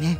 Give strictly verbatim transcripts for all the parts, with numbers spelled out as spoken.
ね。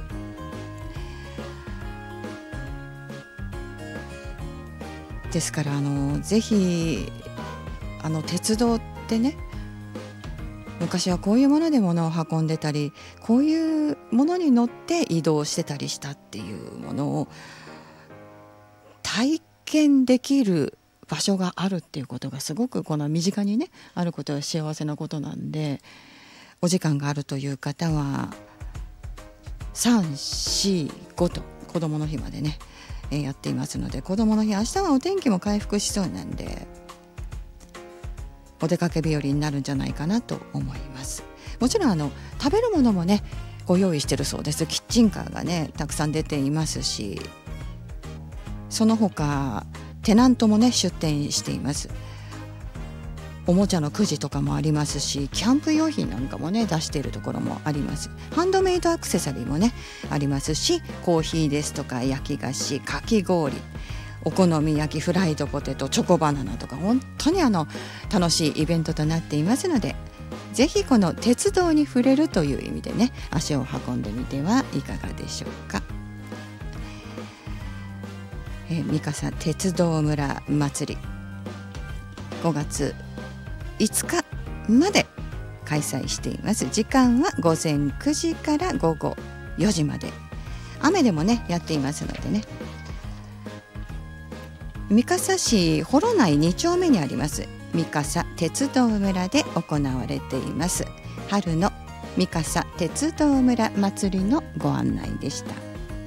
ですからあのぜひあの鉄道ってね、昔はこういうもので物を運んでたり、こういうものに乗って移動してたりしたっていうものを体験できる場所があるっていうことがすごくこの身近にねあることは幸せなことなんで、お時間があるという方はさん、し、ごと子どもの日までね、えー、やっていますので、子どもの日明日はお天気も回復しそうなんでお出かけ日和になるんじゃないかなと思います。もちろんあの食べるものもねご用意してるそうです。キッチンカーがねたくさん出ていますし、その他テナントもね出店しています。おもちゃのくじとかもありますし、キャンプ用品なんかもね出しているところもあります。ハンドメイドアクセサリーもねありますし、コーヒーですとか焼き菓子、かき氷、お好み焼き、フライドポテト、チョコバナナとか本当にあの楽しいイベントとなっていますので、ぜひこの鉄道に触れるという意味でね足を運んでみてはいかがでしょうか。えー、三笠鉄道村祭りごがついつかまで開催しています。時間はごぜんくじからごごよじまで、雨でもねやっていますのでね。三笠市幌内に丁目にあります三笠鉄道村で行われています春の三笠鉄道村祭りのご案内でした。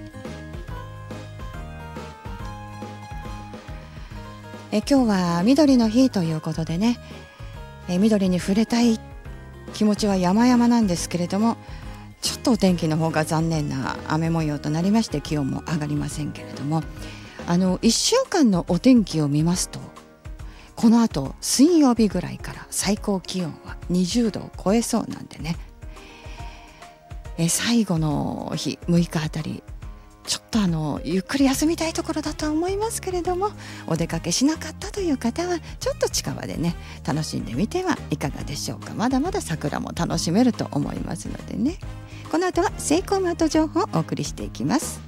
え今日は緑の日ということでね、え緑に触れたい気持ちは山々なんですけれども、ちょっとお天気の方が残念な雨模様となりまして、気温も上がりませんけれども、あのいっしゅうかんのお天気を見ますと、このあと水曜日ぐらいから最高気温はにじゅうどを超えそうなんでね、え最後の日むいかあたりちょっとあのゆっくり休みたいところだとは思いますけれども、お出かけしなかったという方はちょっと近場でね楽しんでみてはいかがでしょうか。まだまだ桜も楽しめると思いますのでね。この後はセイコーマート情報をお送りしていきます。